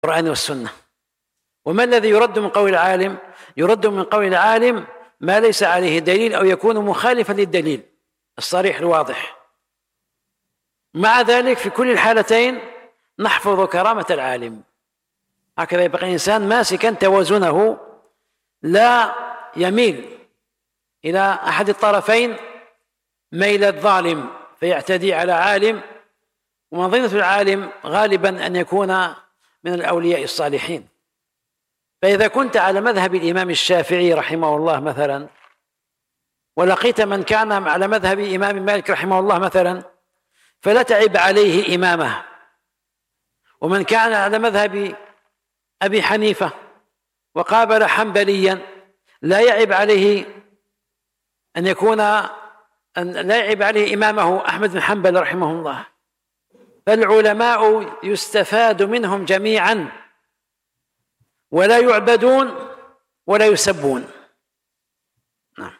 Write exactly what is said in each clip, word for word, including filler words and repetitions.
القرآن والسنة. وما الذي يرد من قول العالم؟ يرد من قول العالم ما ليس عليه دليل أو يكون مخالفا للدليل الصريح الواضح. مع ذلك في كل الحالتين نحفظ كرامة العالم. هكذا يبقى الإنسان ماسكا توازنه، لا يميل إلى أحد الطرفين ميل الظالم فيعتدي على عالم. ومنظمة العالم غالبا أن يكون من الأولياء الصالحين. فإذا كنت على مذهب الإمام الشافعي رحمه الله مثلا، ولقيت من كان على مذهب الإمام مالك رحمه الله مثلا، فلا تعب عليه إمامه. ومن كان على مذهب أبي حنيفة وقابل حنبليا لا يعب عليه أن يكون أن لا يعب عليه إمامه أحمد بن حنبل رحمه الله. فالعلماء يستفاد منهم جميعا ولا يعبدون ولا يسبون. نعم.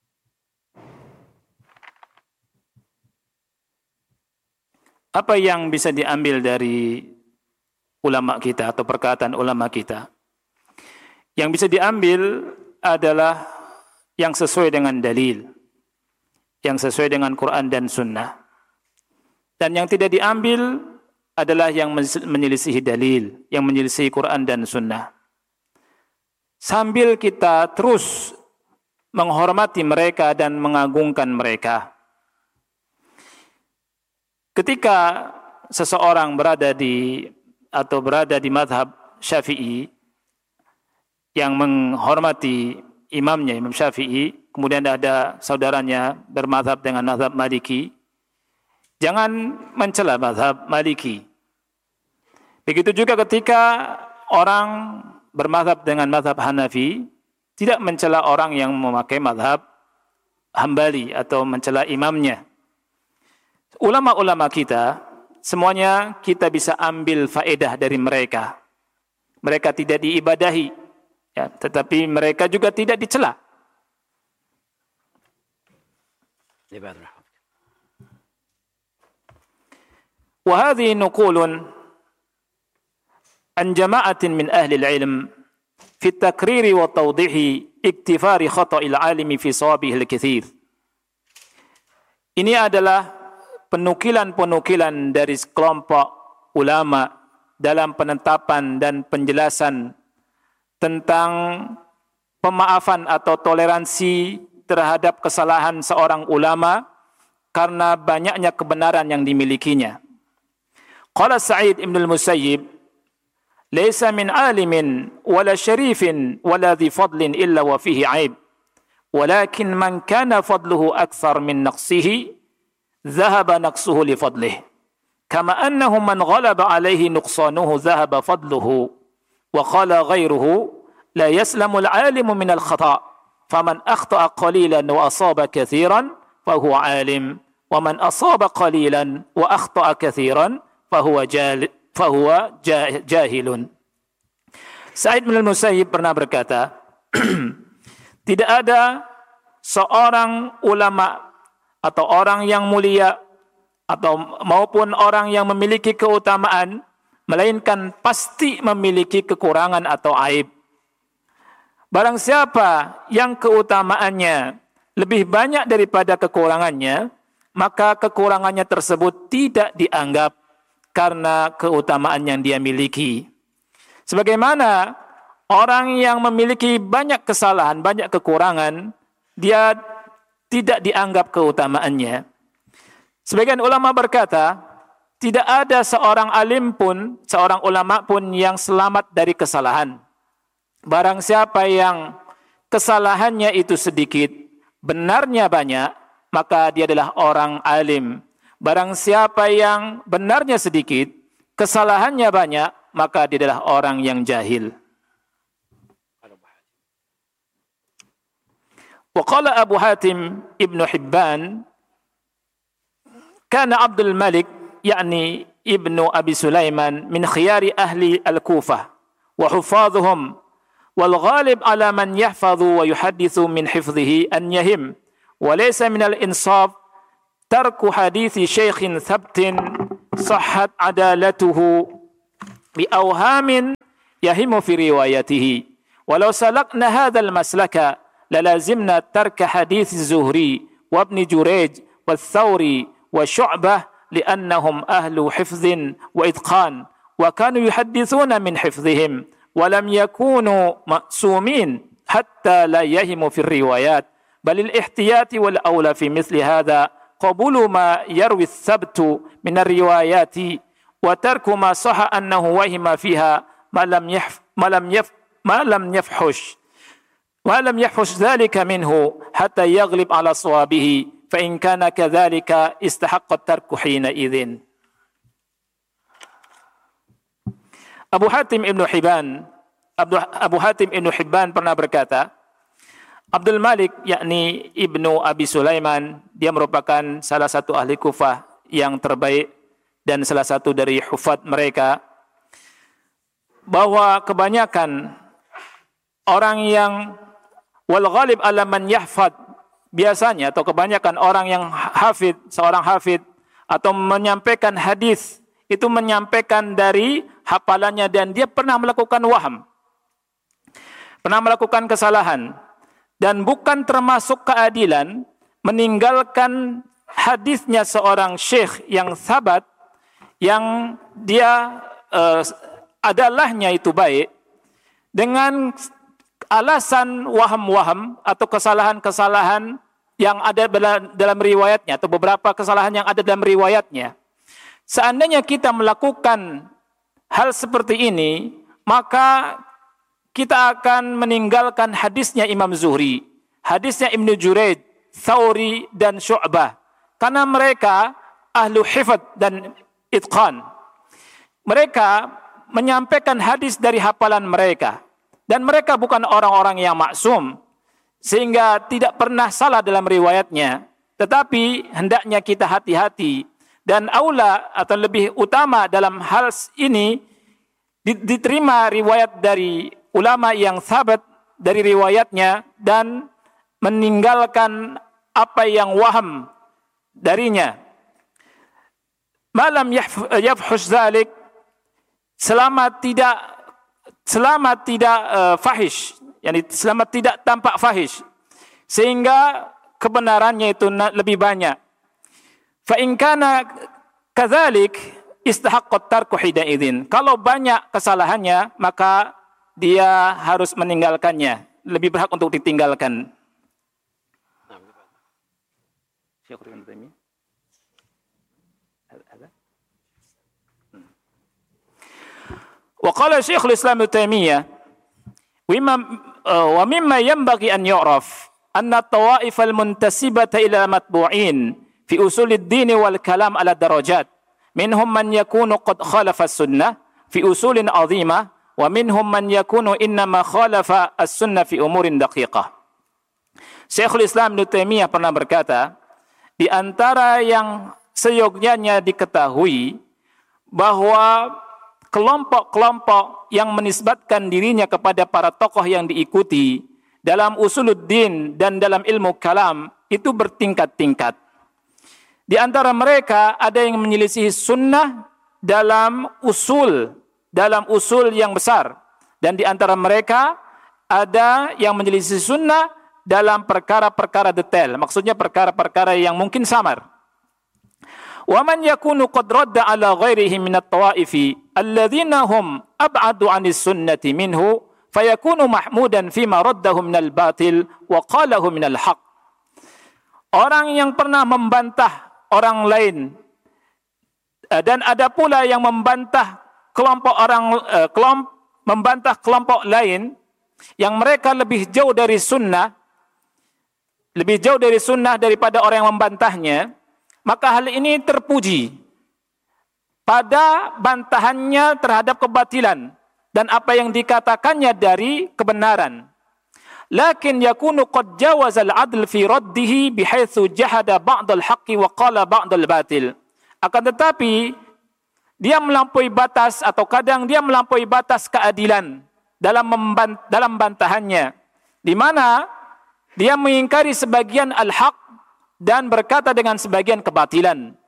Apa yang bisa diambil dari ulama kita atau perkataan ulama kita? Yang bisa diambil adalah yang sesuai dengan dalil, yang sesuai dengan Quran dan Sunnah. Dan yang tidak diambil adalah yang menyelisihi dalil, yang menyelisihi Quran dan Sunnah. Sambil kita terus menghormati mereka dan mengagungkan mereka. Ketika seseorang berada di atau berada di mazhab Syafi'i yang menghormati imamnya Imam Syafi'i, kemudian ada saudaranya bermazhab dengan mazhab Maliki, jangan mencela mazhab Maliki. Begitu juga ketika orang bermazhab dengan mazhab Hanafi, tidak mencela orang yang memakai mazhab Hambali atau mencela imamnya. Ulama-ulama kita, semuanya kita bisa ambil faedah dari mereka. Mereka tidak diibadahi, ya, tetapi mereka juga tidak dicela. Wa hadhihi nuqulun an jama'atin min ahli al-ilm fi at-takriri wa tawdihi iktifari khata'il 'alimi fi sawabihi al-katsir. Ini adalah penukilan-penukilan dari sekelompok ulama dalam penetapan dan penjelasan tentang pemaafan atau toleransi terhadap kesalahan seorang ulama karena banyaknya kebenaran yang dimilikinya. Qala Sa'id ibn al-Musayyib, "Laisa min alimin wala syarifin wala dhi fadlin illa wa fihi 'aib, walakin man kana fadluhu akthar min naqsihi ذهب نقصه لفضله كما أنه من غلب عليه نقصانه ذهب فضله وقال غيره لا يسلم العالم من الخطأ فمن أخطأ قليلا وأصاب كثيرا فهو عالم ومن أصاب قليلا وأخطأ كثيرا فهو جاهل فهو جاهل." Sa'id bin al-Musayyib pernah berkata, tidak ada seorang ulama atau orang yang mulia atau maupun orang yang memiliki keutamaan melainkan pasti memiliki kekurangan atau aib. Barang siapa yang keutamaannya lebih banyak daripada kekurangannya, maka kekurangannya tersebut tidak dianggap karena keutamaan yang dia miliki. Sebagaimana orang yang memiliki banyak kesalahan, banyak kekurangan, dia tidak dianggap keutamaannya. Sebagian ulama berkata, tidak ada seorang alim pun, seorang ulama pun yang selamat dari kesalahan. Barang siapa yang kesalahannya itu sedikit, benarnya banyak, maka dia adalah orang alim. Barang siapa yang benarnya sedikit, kesalahannya banyak, maka dia adalah orang yang jahil. وقال أبو حاتم ابن حبان كان عبد الملك يعني ابن أبي سليمان من خيار أهل الكوفة وحفاظهم والغالب على من يحفظ ويحدث من حفظه أن يهم وليس من الإنصاف ترك حديث شيخ ثبت صحت عدالته بأوهام يهم في روايته ولو سلكنا هذا المسلك للازمنا ترك حديث الزهري وابن جريج والثوري وشعبة لأنهم أهل حفظ وإتقان وكانوا يحدثون من حفظهم ولم يكونوا مأسومين حتى لا يهموا في الروايات بل الاحتياط والأولى في مثل هذا قبول ما يروي الثبت من الروايات وترك ما صح أنه وهم فيها ما لم يف ما لم يف ما لم يفحش ما لم يفحش ذلك منه حتى يغلب على صوابه فإن كان كذلك استحق الترك حينئذ. Abu Hatim Ibnu Hibban Abu, Abu Hatim Ibnu Hibban pernah berkata, Abdul Malik yakni Ibnu Abi Sulaiman, dia merupakan salah satu ahli Kufah yang terbaik dan salah satu dari hufad mereka, bahwa kebanyakan orang yang wal ghalib ala man yahfad, biasanya atau kebanyakan orang yang hafid, seorang hafid atau menyampaikan hadis itu menyampaikan dari hafalannya dan dia pernah melakukan waham, pernah melakukan kesalahan, dan bukan termasuk keadilan meninggalkan hadisnya seorang syekh yang sabat, yang dia uh, adalahnya itu baik, dengan alasan waham-waham atau kesalahan-kesalahan yang ada dalam riwayatnya atau beberapa kesalahan yang ada dalam riwayatnya. Seandainya kita melakukan hal seperti ini, maka kita akan meninggalkan hadisnya Imam Zuhri, hadisnya Ibnu Juraij, Thawri dan Syu'bah, karena mereka ahlu hifad dan itqan. Mereka menyampaikan hadis dari hafalan mereka, dan mereka bukan orang-orang yang maksum sehingga tidak pernah salah dalam riwayatnya, tetapi hendaknya kita hati-hati dan aula atau lebih utama dalam hal ini diterima riwayat dari ulama yang sabat dari riwayatnya dan meninggalkan apa yang waham darinya. Malam yafhush zalik, selama tidak selama tidak uh, fahish, yani selama tidak tampak fahish, sehingga kebenarannya itu lebih banyak. Fa in kana kadzalik istahaqqat tarku hidaidzin. Kalau banyak kesalahannya, maka dia harus meninggalkannya, lebih berhak untuk ditinggalkan. Wa qala Syekhul Islam Ibnu Taimiyah wa mimma yanbaghi an yu'raf anna tawaif al-muntasibata ila matbu'in fi usulid din wal kalam ala darajat minhum man yakunu qad khalafa as-sunnah fi usulin 'azimah wa minhum man yakunu innama khalafa as-sunnah fi umurin daqiqah. Syekhul Islam Ibnu Taimiyah pernah berkata, di antara yang seyogyanya diketahui bahwa kelompok-kelompok yang menisbatkan dirinya kepada para tokoh yang diikuti dalam usuluddin dan dalam ilmu kalam itu bertingkat-tingkat. Di antara mereka ada yang menyelisihi sunnah dalam usul, dalam usul yang besar. Dan di antara mereka ada yang menyelisih sunnah dalam perkara-perkara detail. Maksudnya perkara-perkara yang mungkin samar. Wa man yakunu qad radda ala ghairihi min at-tawa'ifi alladhina hum ab'adu 'anis sunnati minhu fayakunu mahmudan fima raddahu min al-batil wa qalahu min al-haq. Orang yang pernah membantah orang lain dan ada pula yang membantah kelompok orang kelompok membantah kelompok lain yang mereka lebih jauh dari sunnah, lebih jauh dari sunnah daripada orang yang membantahnya, maka hal ini terpuji pada bantahannya terhadap kebatilan dan apa yang dikatakannya dari kebenaran. Lakin yakunu qad jawaza al-'adl fi raddihi bihaitsu jahada ba'd al-haqqi wa qala ba'd al-batil. Akan tetapi dia melampaui batas atau kadang dia melampaui batas keadilan dalam membant, dalam bantahannya, di mana dia mengingkari sebagian al-haq dan berkata dengan sebagian kebatilan.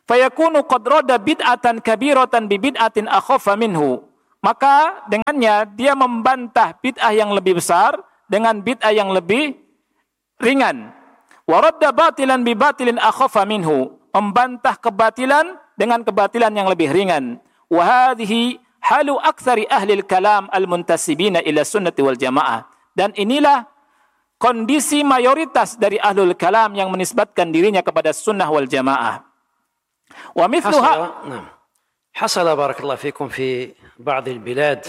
fayakunu qad rada bid'atan kabiratan bi bid'atin akhaffa minhu. Maka dengannya dia membantah bid'ah yang lebih besar dengan bid'ah yang lebih ringan. Wa radda batilan bi batilin akhaffa minhu. Membantah kebatilan dengan kebatilan yang lebih ringan. Wa hadhihi halu aktsari ahli al-kalam al-muntasibina ila sunnati wal jamaah. Dan inilah kondisi mayoritas dari ahlul kalam yang menisbatkan dirinya kepada sunnah wal jamaah. Wa mithluha نعم حصل بارك الله فيكم في بعض البلاد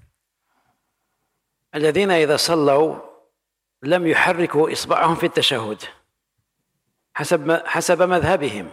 الذين إذا صلوا لم يحركوا إصبعهم في التشهد حسب حسب مذهبهم،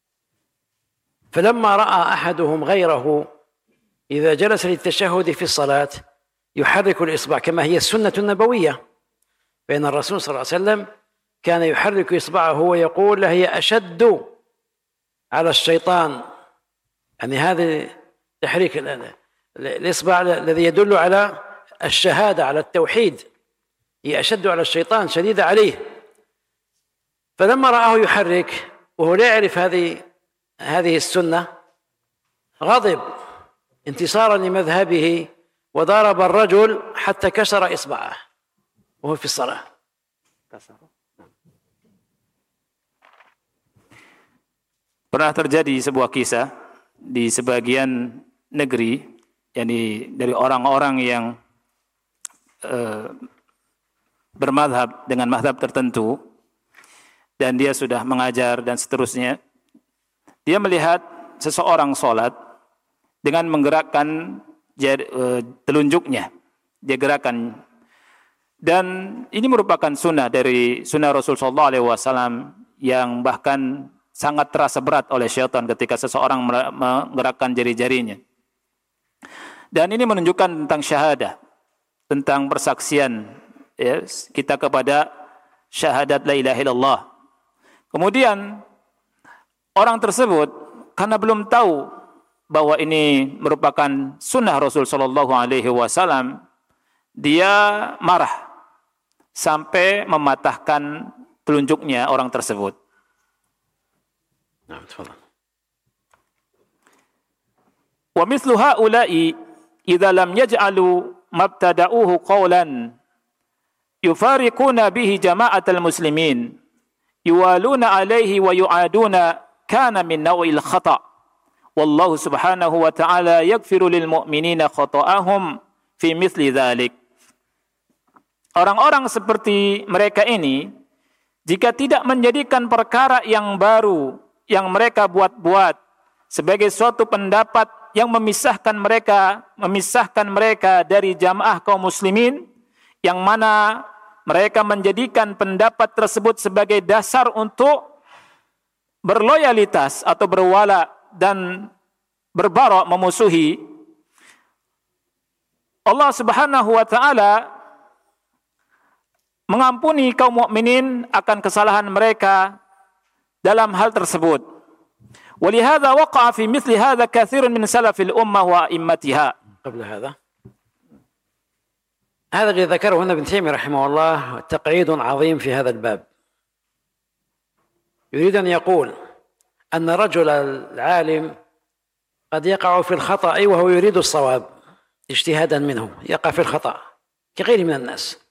فلما رأى أحدهم غيره إذا جلس للتشهد في الصلاة يحرك الإصبع كما هي السنة النبوية، فإن الرسول صلى الله عليه وسلم كان يحرك إصبعه ويقول له هي أشد على الشيطان، يعني هذا تحريك الإصبع الذي يدل على الشهادة على التوحيد هي أشد على الشيطان شديدة عليه. فلما رآه يحرك وهو لا يعرف هذه هذه السنة غضب انتصارا لمذهبه وضرب الرجل حتى كسر إصبعه وهو في الصلاة. Pernah terjadi sebuah kisah di sebagian negeri, yakni dari orang-orang yang uh, bermadhab dengan madhab tertentu, dan dia sudah mengajar dan seterusnya. Dia melihat seseorang sholat dengan menggerakkan jari, uh, telunjuknya, dia gerakan, dan ini merupakan sunnah dari sunnah Rasul Sallallahu Alaihi Wasallam yang bahkan sangat terasa berat oleh syaitan ketika seseorang menggerakkan jari-jarinya. Dan ini menunjukkan tentang syahadah, tentang persaksian ya, kita kepada syahadat la ilaha illallah. Kemudian orang tersebut karena belum tahu bahwa ini merupakan sunnah Rasul Sallallahu Alaihi Wasallam, dia marah sampai mematahkan telunjuknya orang tersebut. نعم تفضل. ومثل هؤلاء إذا لم يجعلوا ما ابتدأوه قولا يفارقون به جماعة المسلمين يوالون عليه ويعادون كان من نوع الخطأ والله سبحانه وتعالى يغفر للمؤمنين خطأهم في مثل ذلك. Orang-orang seperti mereka ini jika tidak menjadikan perkara yang baru yang mereka buat-buat sebagai suatu pendapat yang memisahkan mereka, memisahkan mereka dari jamaah kaum muslimin, yang mana mereka menjadikan pendapat tersebut sebagai dasar untuk berloyalitas atau berwala dan berbarok memusuhi Allah Subhanahu wa taala, mengampuni kaum mukminin akan kesalahan mereka dalam hal tersebut. ولهذا وقع في مثل هذا كثير من سلف الأمة وأئمتها. قبل هذا هذا الذي ذكره هنا ابن تيمية رحمه الله تقعيد عظيم في هذا الباب. يريد أن يقول أن رجل العالم قد يقع في الخطأ وهو يريد الصواب اجتهادا منه، يقع في الخطأ كغيره من الناس.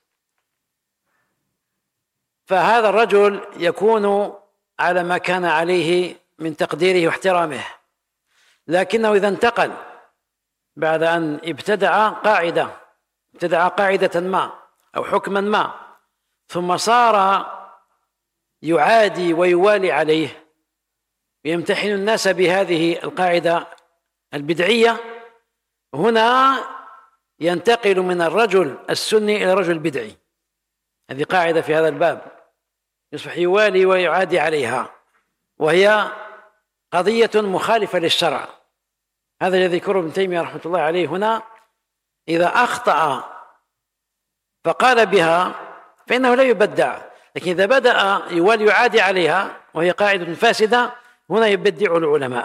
فهذا الرجل يكون على ما كان عليه من تقديره واحترامه، لكنه إذا انتقل بعد أن ابتدع قاعدة ابتدع قاعدة ما أو حكما ما ثم صار يعادي ويوالي عليه ويمتحن الناس بهذه القاعدة البدعية، هنا ينتقل من الرجل السني إلى الرجل البدعي. هذه قاعدة في هذا الباب، يصبح يوالي ويعادي عليها، وهي قضية مخالفة للشرع. هذا الذي ذكره ابن تيمية رحمة الله عليه هنا، إذا أخطأ فقال بها فإنه لا يبدع، لكن إذا بدأ يوالي يعادي عليها وهي قاعدة فاسدة هنا يبدع العلماء.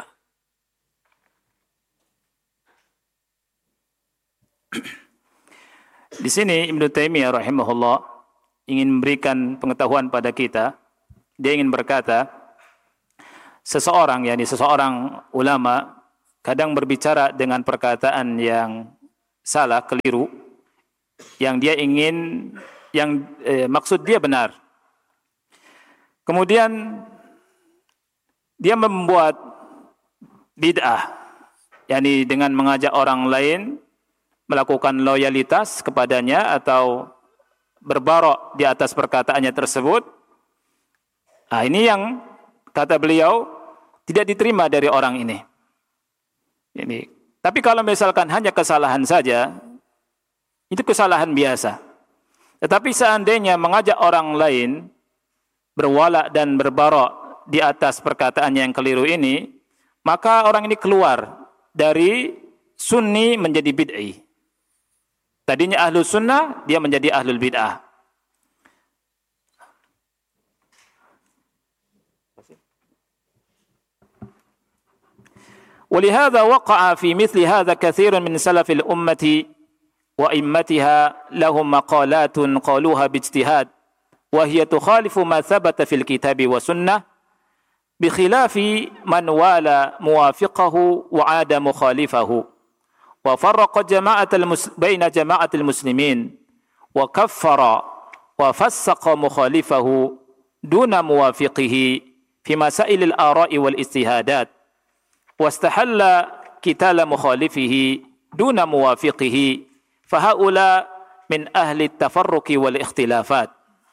Di sini Ibnu Taimiyah rahimahullah ingin memberikan pengetahuan pada kita. Dia ingin berkata, seseorang, yakni seseorang ulama kadang berbicara dengan perkataan yang salah, keliru, yang dia ingin, yang eh, maksud dia benar. Kemudian dia membuat bid'ah, yakni dengan mengajak orang lain melakukan loyalitas kepadanya atau berbarok di atas perkataannya tersebut. Nah, ini yang kata beliau tidak diterima dari orang ini. Ini. Tapi kalau misalkan hanya kesalahan saja, itu kesalahan biasa. Tetapi seandainya mengajak orang lain berwala dan berbarok di atas perkataan yang keliru ini, maka orang ini keluar dari sunni menjadi bid'i. Tadinya ahlu sunnah, dia menjadi ahlul bid'ah. ولهذا وقع في مثل هذا كثير من سلف الأمة وإمتها لهم مقالات قالوها باجتهاد وهي تخالف ما ثبت في الكتاب والسنة بخلاف من والى موافقه وعاد مخالفه وفرق جماعة المس... بين جماعة المسلمين وكفر وفسق مخالفه دون موافقه في مسائل الآراء والاجتهادات واستحل قتال مخالفه دون موافقه فهؤلاء من أهل التفرق والاختلافات.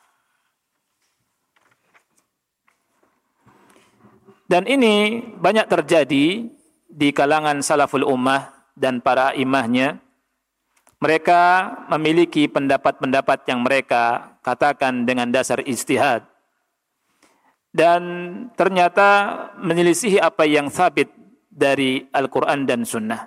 Dan ini banyak terjadi di kalangan salaful ummah dan para imahnya. Mereka memiliki pendapat-pendapat yang mereka katakan dengan dasar ijtihad, dan ternyata menyelisihi apa yang sabit dari Al-Quran dan Sunnah.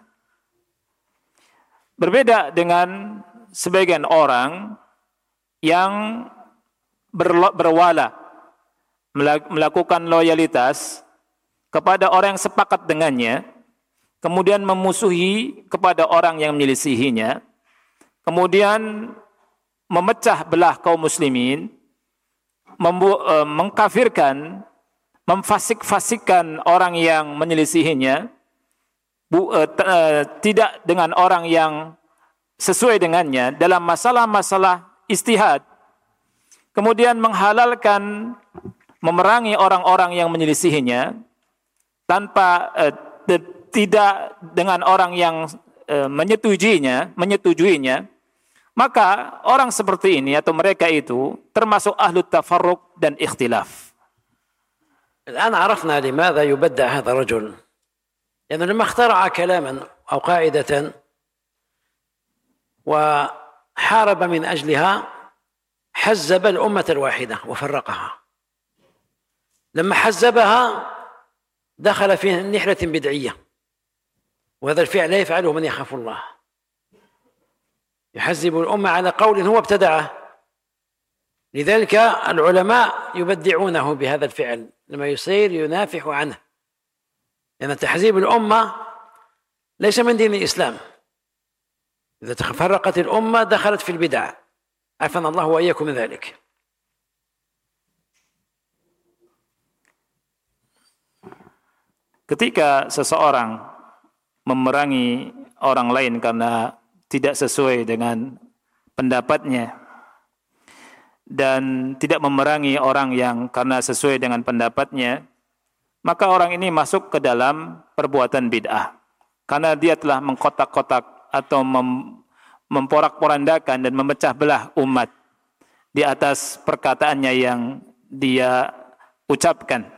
Berbeda dengan sebagian orang yang berwala, melakukan loyalitas kepada orang yang sepakat dengannya, kemudian memusuhi kepada orang yang menyelisihinya, kemudian memecah belah kaum muslimin, membu- uh, mengkafirkan, memfasik-fasikkan orang yang menyelisihinya, bu, uh, t- uh, tidak dengan orang yang sesuai dengannya dalam masalah-masalah ijtihad, kemudian menghalalkan, memerangi orang-orang yang menyelisihinya tanpa uh, t- tidak dengan orang yang uh, menyetujuinya, menyetujuinya, maka orang seperti ini atau mereka itu termasuk ahlu tafarruq dan ikhtilaf. الآن عرفنا لماذا يبدع هذا الرجل، لأنه لما اخترع كلاما أو قاعدة وحارب من أجلها حزب الأمة الواحدة وفرقها. لما حزبها دخل في نحلة بدعية، وهذا الفعل لا يفعله من يخاف الله. يحزب الأمة على قول هو ابتدعه، لذلك العلماء يبدعونه بهذا الفعل لما يصير ينافح عنه، لأن تحزيب الأمة ليس من دين الإسلام. إذا تفرقت الأمة دخلت في البدع، عافانا الله وإياكم من ذلك. Ketika seseorang memerangi orang lain karena tidak sesuai dengan pendapatnya, dan tidak memerangi orang yang karena sesuai dengan pendapatnya, maka orang ini masuk ke dalam perbuatan bid'ah, karena dia telah mengkotak-kotak atau mem, memporak-porandakan dan memecah belah umat di atas perkataannya yang dia ucapkan.